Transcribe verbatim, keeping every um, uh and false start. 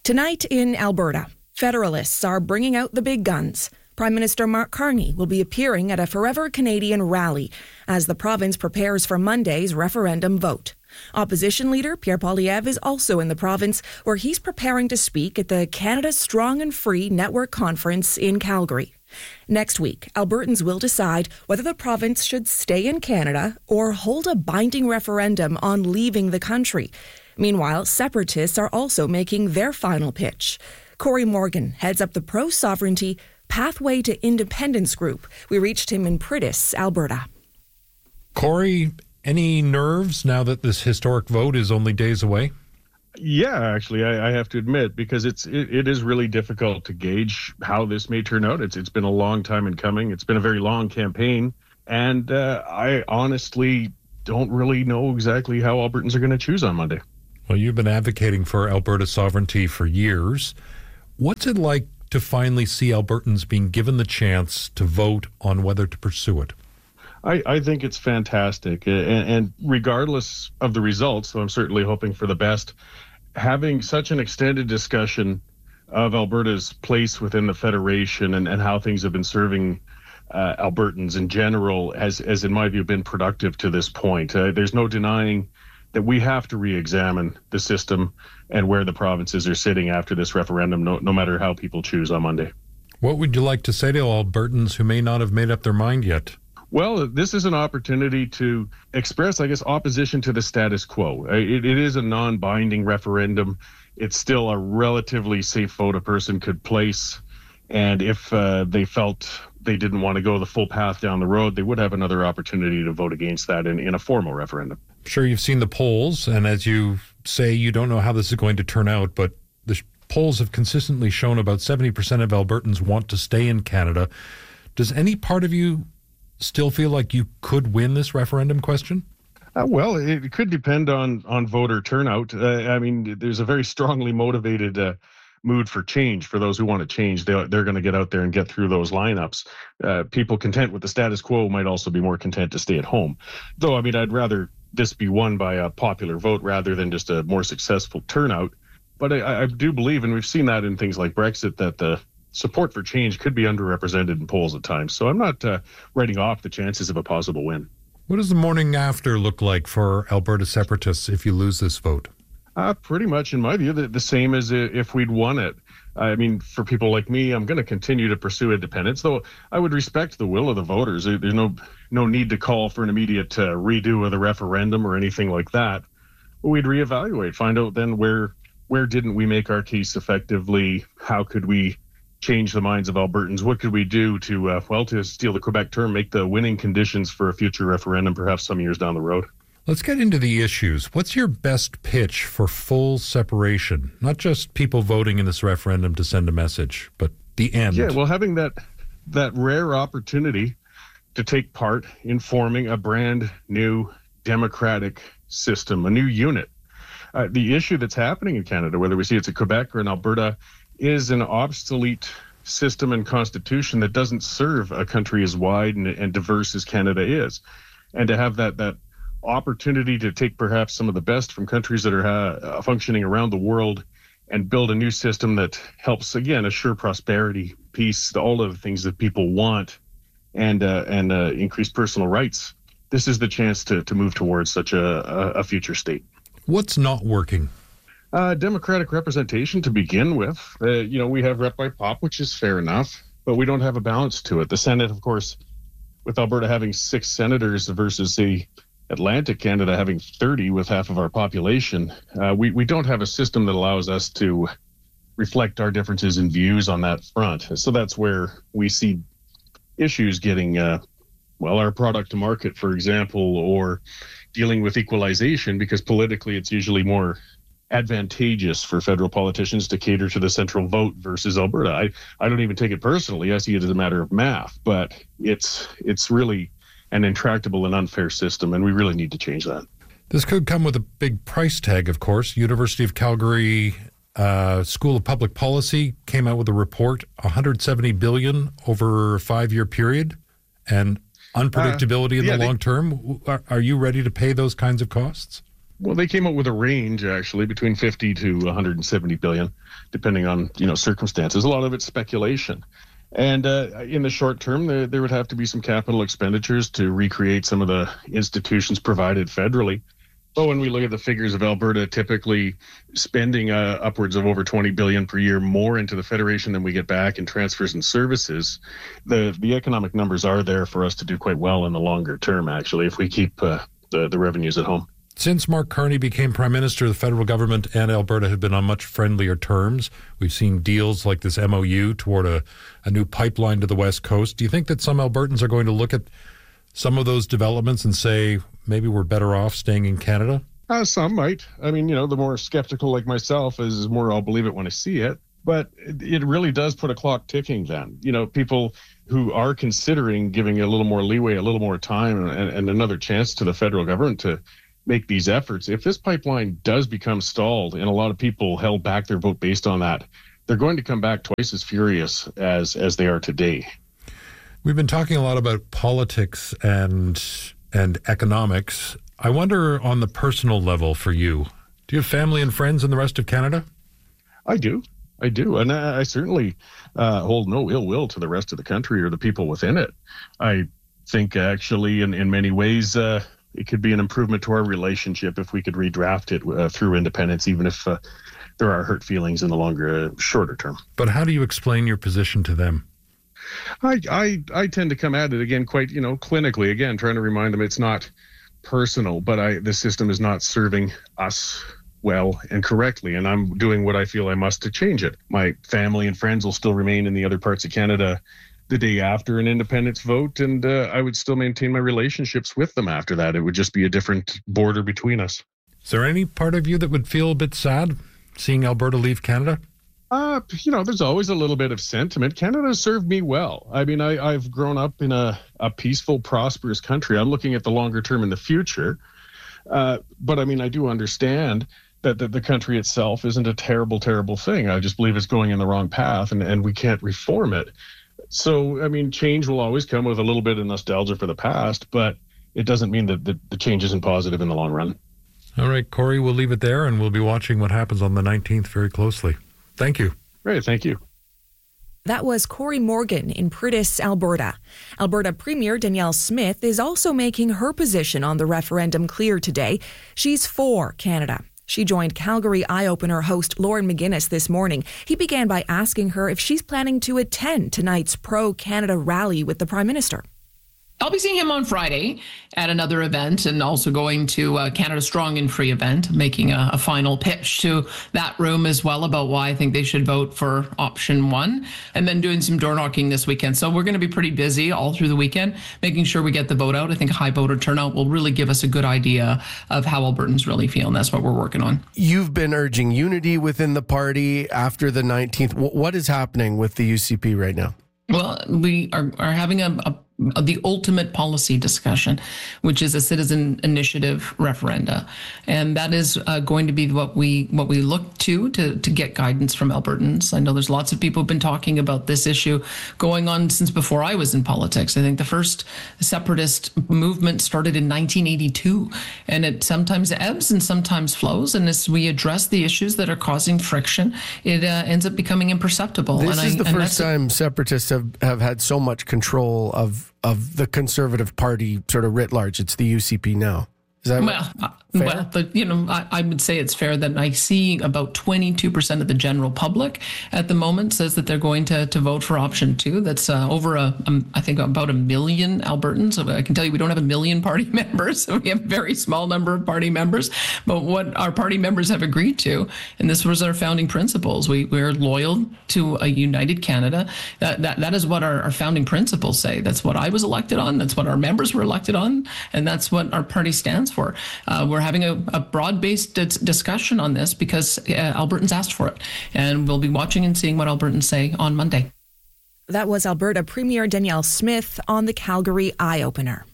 Tonight in Alberta, Federalists are bringing out the big guns. Prime Minister Mark Carney will be appearing at a Forever Canadian rally as the province prepares for Monday's referendum vote. Opposition leader Pierre Poilievre is also in the province, where he's preparing to speak at the Canada Strong and Free Network Conference in Calgary. Next week, Albertans will decide whether the province should stay in Canada or hold a binding referendum on leaving the country. Meanwhile, separatists are also making their final pitch. Corey Morgan heads up the pro-sovereignty Pathway to Independence group. We reached him in Priddis, Alberta. Corey, any nerves now that this historic vote is only days away? Yeah, actually, I, I have to admit, because it's it, it is really difficult to gauge how this may turn out. It's It's been a long time in coming. It's been a very long campaign. And uh, I honestly don't really know exactly how Albertans are going to choose on Monday. Well, you've been advocating for Alberta sovereignty for years. What's it like to finally see Albertans being given the chance to vote on whether to pursue it? I, I think it's fantastic. And, and regardless of the results, so I'm certainly hoping for the best, having such an extended discussion of Alberta's place within the Federation and, and how things have been serving uh, Albertans in general has, has, in my view, been productive to this point. Uh, there's no denying that we have to re-examine the system and where the provinces are sitting after this referendum, no, no matter how people choose on Monday. What would you like to say to Albertans who may not have made up their mind yet? Well, this is an opportunity to express, I guess, opposition to the status quo. It, it is a non-binding referendum. It's still a relatively safe vote a person could place. And if uh, they felt they didn't want to go the full path down the road, they would have another opportunity to vote against that in, in a formal referendum. Sure, you've seen the polls, and as you say, you don't know how this is going to turn out, but the sh- polls have consistently shown about seventy percent of Albertans want to stay in Canada. Does any part of you still feel like you could win this referendum question? Uh, well, it could depend on, on voter turnout. Uh, I mean, there's a very strongly motivated uh, mood for change for those who want to change. They, they're going to get out there and get through those lineups. Uh, people content with the status quo might also be more content to stay at home. Though, I mean, I'd rather this be won by a popular vote rather than just a more successful turnout. But I, I do believe, and we've seen that in things like Brexit, that the support for change could be underrepresented in polls at times. So I'm not uh, writing off the chances of a possible win. What does the morning after look like for Alberta separatists if you lose this vote? Uh, pretty much, in my view, the, the same as if we'd won it. I mean, for people like me, I'm going to continue to pursue independence, though I would respect the will of the voters. There's no no need to call for an immediate uh, redo of the referendum or anything like that. But we'd reevaluate, find out then where where didn't we make our case effectively? How could we change the minds of Albertans? What could we do to, uh, well, to steal the Quebec term, make the winning conditions for a future referendum, perhaps some years down the road? Let's get into the issues. What's your best pitch for full separation? Not just people voting in this referendum to send a message, but the end. Yeah, well, having that that rare opportunity to take part in forming a brand new democratic system, a new unit. Uh, the issue that's happening in Canada, whether we see it's in Quebec or in Alberta, is an obsolete system and constitution that doesn't serve a country as wide and, and diverse as Canada is. And to have that that opportunity to take perhaps some of the best from countries that are uh, functioning around the world and build a new system that helps, again, assure prosperity, peace, all of the things that people want, and uh, and uh, increase personal rights. This is the chance to to move towards such a, a future state. What's not working? Uh, democratic representation to begin with. Uh, you know, we have rep by pop, which is fair enough, but we don't have a balance to it. The Senate, of course, with Alberta having six senators versus the Atlantic Canada having thirty with half of our population, uh, we, we don't have a system that allows us to reflect our differences in views on that front. So that's where we see issues getting, uh, well, our product to market, for example, or dealing with equalization, because politically it's usually more advantageous for federal politicians to cater to the central vote versus Alberta. I, I don't even take it personally. I see it as a matter of math, but it's it's really an intractable and unfair system, and we really need to change that. This could come with a big price tag, of course. University of Calgary uh, School of Public Policy came out with a report, one hundred seventy billion dollars over a five-year period, and unpredictability uh, in yeah, the they, long term. Are, are you ready to pay those kinds of costs? Well, they came up with a range, actually, between fifty to one hundred seventy billion, depending on, you know, circumstances. A lot of it's speculation. And uh, in the short term, there, there would have to be some capital expenditures to recreate some of the institutions provided federally. But when we look at the figures of Alberta typically spending uh, upwards of over twenty billion dollars per year more into the Federation than we get back in transfers and services, the, the economic numbers are there for us to do quite well in the longer term, actually, if we keep uh, the, the revenues at home. Since Mark Carney became Prime Minister, the federal government and Alberta have been on much friendlier terms. We've seen deals like this M O U toward a, a new pipeline to the West Coast. Do you think that some Albertans are going to look at some of those developments and say, maybe we're better off staying in Canada? Uh, some might. I mean, you know, the more skeptical like myself is, is more I'll believe it when I see it. But it, it really does put a clock ticking then. You know, people who are considering giving a little more leeway, a little more time, and, and another chance to the federal government to make these efforts. If this pipeline does become stalled and a lot of people held back their vote based on that, they're going to come back twice as furious as as they are today. We've been talking a lot about politics and and economics. I wonder on the personal level for you, do you have family and friends in the rest of Canada? I do. I do. And I, I certainly uh, hold no ill will to the rest of the country or the people within it. I think actually in, in many ways, uh, it could be an improvement to our relationship if we could redraft it uh, through independence, even if uh, there are hurt feelings in the longer, uh, shorter term. But how do you explain your position to them? I, I I tend to come at it again quite, you know, clinically, again, trying to remind them it's not personal, but I the system is not serving us well and correctly, and I'm doing what I feel I must to change it. My family and friends will still remain in the other parts of Canada the day after an independence vote, and uh, I would still maintain my relationships with them after that. It would just be a different border between us. Is there any part of you that would feel a bit sad seeing Alberta leave Canada? Uh, you know, there's always a little bit of sentiment. Canada has served me well. I mean, I, I've grown up in a, a peaceful, prosperous country. I'm looking at the longer term in the future. Uh, but I mean, I do understand that, that the country itself isn't a terrible, terrible thing. I just believe it's going in the wrong path and, and we can't reform it. So, I mean, change will always come with a little bit of nostalgia for the past, but it doesn't mean that the, the change isn't positive in the long run. All right, Corey, we'll leave it there and we'll be watching what happens on the nineteenth very closely. Thank you. Great, thank you. That was Corey Morgan in Prudis, Alberta. Alberta Premier Danielle Smith is also making her position on the referendum clear today. She's for Canada. She joined Calgary Eye-Opener host Lauren McGuinness this morning. He began by asking her if she's planning to attend tonight's pro-Canada rally with the Prime Minister. I'll be seeing him on Friday at another event and also going to a Canada Strong and Free event, making a, a final pitch to that room as well about why I think they should vote for option one, and then doing some door knocking this weekend. So we're going to be pretty busy all through the weekend, making sure we get the vote out. I think a high voter turnout will really give us a good idea of how Albertans really feel, and that's what we're working on. You've been urging unity within the party after the nineteenth. What is happening with the U C P right now? Well, we are, are having a, a the ultimate policy discussion, which is a citizen initiative referenda. And that is uh, going to be what we what we look to, to to get guidance from Albertans. I know there's lots of people who've been talking about this issue going on since before I was in politics. I think the first separatist movement started in nineteen eighty-two, and it sometimes ebbs and sometimes flows. And as we address the issues that are causing friction, it uh, ends up becoming imperceptible. This and is I, the first time separatists have, have had so much control of of the Conservative Party sort of writ large. It's the U C P now. Is that well, uh, well, but you know, I, I would say it's fair that I see about twenty-two percent of the general public at the moment says that they're going to, to vote for option two. That's uh, over a, um, I think about a million Albertans. I can tell you we don't have a million party members. We have a very small number of party members. But what our party members have agreed to, and this was our founding principles, we, we're loyal to a united Canada. That, that, that is what our, our founding principles say. That's what I was elected on. That's what our members were elected on. And that's what our party stands for. Uh, we're having a, a broad-based d- discussion on this because uh, Albertans asked for it. And we'll be watching and seeing what Albertans say on Monday. That was Alberta Premier Danielle Smith on the Calgary Eye-Opener.